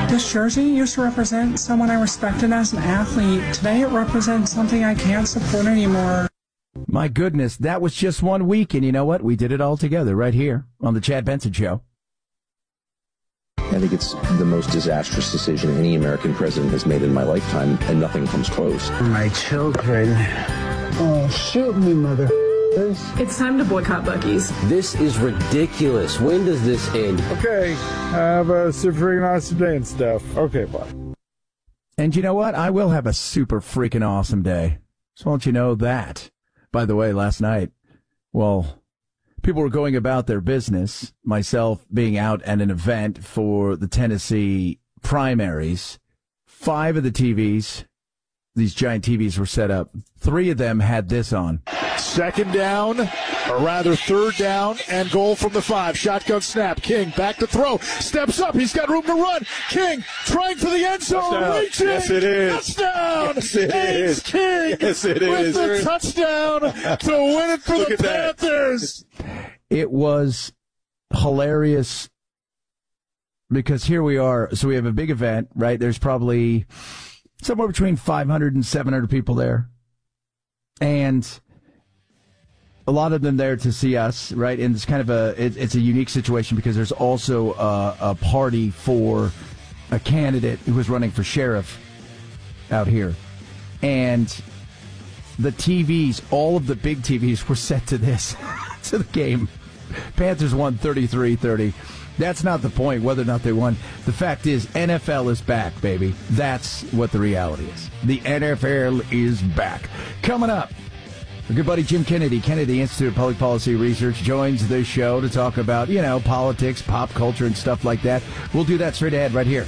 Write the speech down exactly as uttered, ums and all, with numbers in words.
This jersey used to represent someone I respected as an athlete. Today it represents something I can't support anymore. My goodness, that was just one week, and you know what? We did it all together right here on the Chad Benson Show. I think it's the most disastrous decision any American president has made in my lifetime, and nothing comes close. My children. Oh, shoot me, mother. It's time to boycott Buc-ee's. This is ridiculous. When does this end? Okay, have a super freaking awesome day and stuff. Okay, bye. And you know what? I will have a super freaking awesome day. Just want you to know that. By the way, last night, well, people were going about their business, myself being out at an event for the Tennessee primaries. Five of the T Vs, these giant T Vs were set up. Three of them had this on. Second down, or rather third down, and goal from the five. Shotgun snap. King back to throw. Steps up. He's got room to run. King trying for the end zone. Touchdown. Reaching. Yes, it is. Touchdown. Yes, it Haynes is. King yes, it with is. the touchdown to win it for Look the at that. Panthers. It was hilarious because here we are. So we have a big event, right? There's probably somewhere between five hundred and seven hundred people there. And a lot of them there to see us, right? And it's kind of a, it, it's a unique situation because there's also a, a party for a candidate who was running for sheriff out here. And the T Vs, all of the big T Vs were set to this, to the game. Panthers won thirty-three thirty. That's not the point, whether or not they won. The fact is, N F L is back, baby. That's what the reality is. The N F L is back. Coming up, our good buddy Jim Kennedy, Kennedy Institute of Public Policy Research, joins the show to talk about, you know, politics, pop culture, and stuff like that. We'll do that straight ahead right here